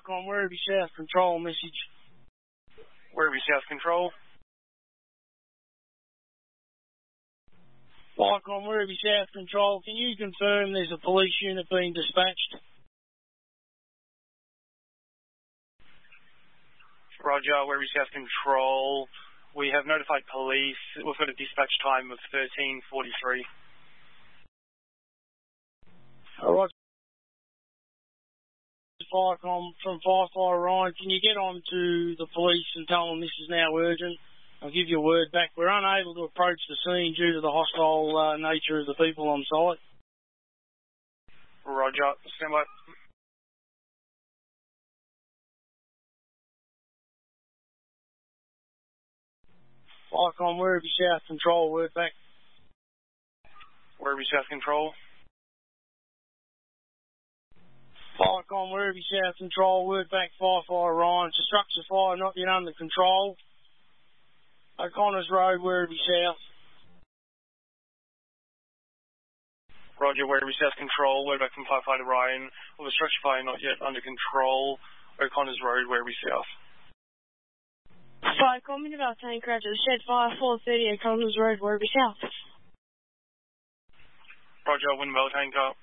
Viacom, Werribee South Control message. Werribee South Control. Viacom, Werribee South Control, can you confirm there's a police unit being dispatched? Roger, Werribee South Control. We have notified police. We've got a dispatch time of 13:43. Alright. Viacom from Firefly Ryan, can you get on to the police and tell them this is now urgent? I'll give you a word back. We're unable to approach the scene due to the hostile nature of the people on site. Roger, stand by. Viacom, Werribee South Control, word back. Werribee South Control. Viacom, Werribee South Control, word back, Firefly Ryan. It's a structure fire not yet under control. O'Connors Road, Werribee South. Roger, Werribee South Control, word back from Firefighter Ryan. Well, the structure fire not yet under control. O'Connors Road, Werribee South. Viacom, Minival Tank Crash, shed fire 430 O'Connors Road, Werribee South. Roger, Windmill Tanker.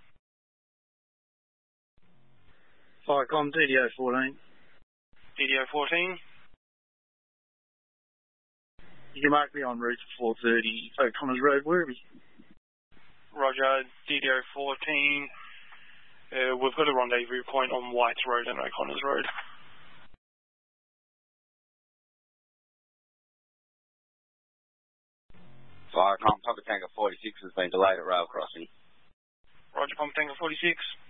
Viacom, DDO 14. DDO 14. You can mark me en route for 430 O'Connors Road, Werribee. Roger, DDO 14. We've got a rendezvous point on Whites Road and O'Connors Road. Viacom, Pumper Tanker 46 has been delayed at rail crossing. Roger, Pumper Tanker 46.